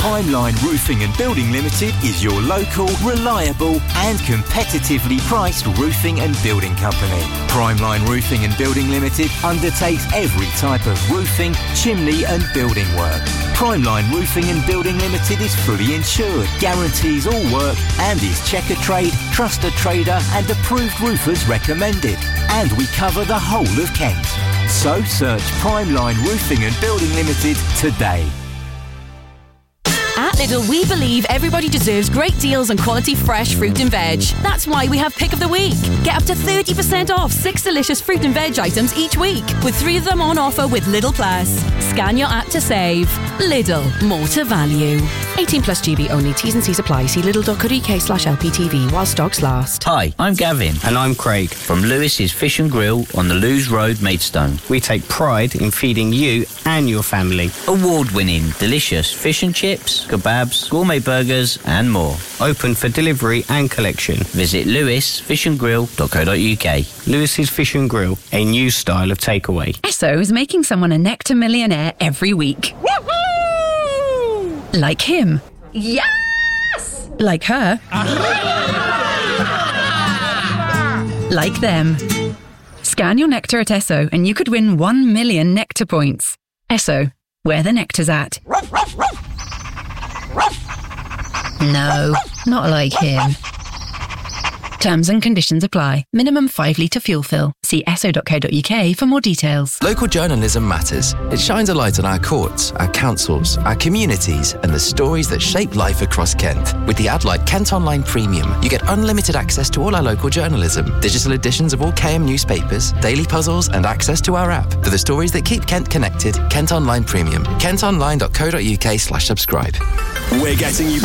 Primeline Roofing and Building Limited is your local, reliable and competitively priced roofing and building company. Primeline Roofing and Building Limited undertakes every type of roofing, chimney and building work. Primeline Roofing and Building Limited is fully insured, guarantees all work and is Checker Trade, Trusted Trader and approved roofers recommended. And we cover the whole of Kent. So search Primeline Roofing and Building Limited today. At Lidl, we believe everybody deserves great deals on quality fresh fruit and veg. That's why we have Pick of the Week. Get up to 30% off 6 delicious fruit and veg items each week, with 3 of them on offer with Lidl Plus. Scan your app to save. Lidl, more to value. 18 plus GB only. T's and C's apply. See lidl.co.uk/LPTV while stocks last. Hi, I'm Gavin. And I'm Craig. From Lewis's Fish and Grill on the Lewes Road, Maidstone. We take pride in feeding you and your family. Award-winning, delicious fish and chips, kebabs, gourmet burgers and more. Open for delivery and collection. Visit lewisfishandgrill.co.uk. Lewis's Fish and Grill, a new style of takeaway. Esso is making someone a Nectar millionaire every week. Woohoo! Like him. Yes! Like her. Like them. Scan your Nectar at Esso and you could win 1 million Nectar points. Esso, where the nectar's at. No, not like him. Terms and conditions apply. Minimum 5 litre fuel fill. See esso.co.uk for more details. Local journalism matters. It shines a light on our courts, our councils, our communities and the stories that shape life across Kent. With the ad-lite Kent Online Premium, you get unlimited access to all our local journalism, digital editions of all KM newspapers, daily puzzles and access to our app. For the stories that keep Kent connected, Kent Online Premium. kentonline.co.uk/subscribe. We're getting you